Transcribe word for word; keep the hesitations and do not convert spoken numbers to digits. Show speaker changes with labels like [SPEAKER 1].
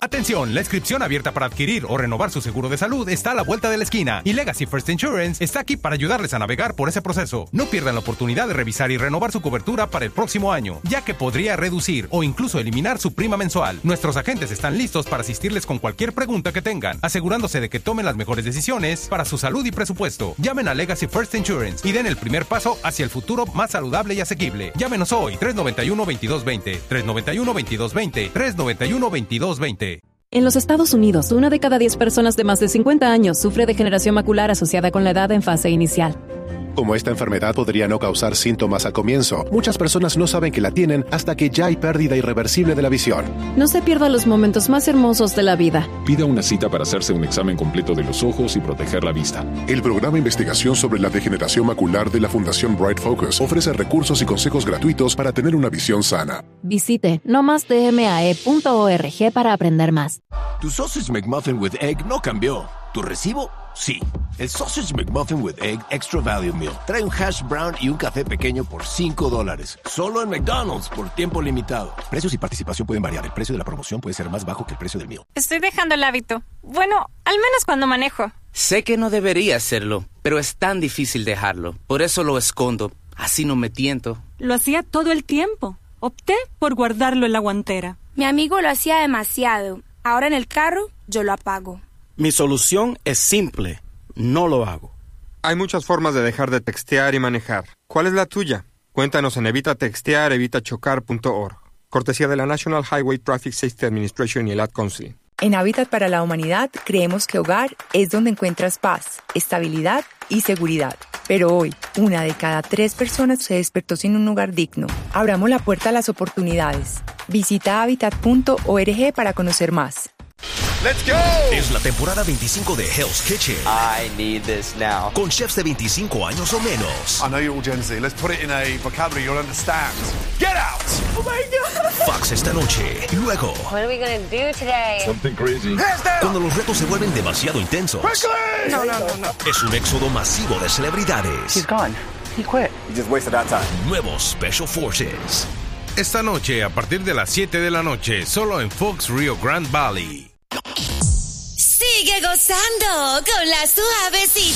[SPEAKER 1] Atención, la inscripción abierta para adquirir o renovar su seguro de salud está a la vuelta de la esquina y Legacy First Insurance está aquí para ayudarles a navegar por ese proceso. No pierdan la oportunidad de revisar y renovar su cobertura para el próximo año, ya que podría reducir o incluso eliminar su prima mensual. Nuestros agentes están listos para asistirles con cualquier pregunta que tengan, asegurándose de que tomen las mejores decisiones para su salud y presupuesto. Llamen a Legacy First Insurance y den el primer paso hacia el futuro más saludable y asequible. Llámenos hoy, tres nueve uno, veintidós veinte, tres nueve uno, veintidós veinte, tres nueve uno, veintidós veinte.
[SPEAKER 2] En los Estados Unidos, una de cada diez personas de más de cincuenta años sufre degeneración macular asociada con la edad en fase inicial.
[SPEAKER 3] Como esta enfermedad podría no causar síntomas al comienzo, muchas personas no saben que la tienen hasta que ya hay pérdida irreversible de la visión.
[SPEAKER 2] No se pierda los momentos más hermosos de la vida.
[SPEAKER 4] Pida una cita para hacerse un examen completo de los ojos y proteger la vista.
[SPEAKER 5] El programa Investigación sobre la Degeneración Macular de la Fundación Bright Focus ofrece recursos y consejos gratuitos para tener una visión sana.
[SPEAKER 2] Visite no más d m a e punto org para aprender más.
[SPEAKER 6] Tu Sausage McMuffin with Egg no cambió. ¿Tu recibo? Sí. El Sausage McMuffin with Egg Extra Value Meal trae un hash brown y un café pequeño por cinco dólares. Solo en McDonald's por tiempo limitado. Precios y participación pueden variar. El precio de la promoción puede ser más bajo que el precio del meal.
[SPEAKER 7] Estoy dejando el hábito. Bueno, al menos cuando manejo.
[SPEAKER 8] Sé que no debería hacerlo, pero es tan difícil dejarlo. Por eso lo escondo. Así no me tiento.
[SPEAKER 9] Lo hacía todo el tiempo. Opté por guardarlo en la guantera.
[SPEAKER 10] Mi amigo lo hacía demasiado. Ahora en el carro, yo lo apago.
[SPEAKER 11] Mi solución es simple. No lo hago.
[SPEAKER 12] Hay muchas formas de dejar de textear y manejar. ¿Cuál es la tuya? Cuéntanos en evita textear evita chocar punto org. Cortesía de la National Highway Traffic Safety Administration y el Ad Council.
[SPEAKER 13] En Hábitat para la Humanidad creemos que hogar es donde encuentras paz, estabilidad y seguridad. Pero hoy, una de cada tres personas se despertó sin un hogar digno. Abramos la puerta a las oportunidades. Visita hábitat punto org para conocer más.
[SPEAKER 14] ¡Let's go! Es la temporada veinticinco de Hell's Kitchen.
[SPEAKER 15] I need this now.
[SPEAKER 14] Con chefs de veinticinco años o menos.
[SPEAKER 16] I know you're all Gen Z. Let's put it in a vocabulary you'll understand. Get out!
[SPEAKER 14] Oh my God! Fox esta noche. Y luego.
[SPEAKER 15] What are we gonna do today?
[SPEAKER 14] Something crazy. Cuando los retos se vuelven demasiado intensos.
[SPEAKER 16] Quickly!
[SPEAKER 15] No, no, no, no.
[SPEAKER 14] Es un éxodo masivo de celebridades.
[SPEAKER 15] He's gone. He quit.
[SPEAKER 16] You just wasted our time.
[SPEAKER 14] Nuevos Special Forces.
[SPEAKER 17] Esta noche, a partir de las siete de la noche, solo en Fox Rio Grande Valley.
[SPEAKER 18] Sigue gozando con la suavecita.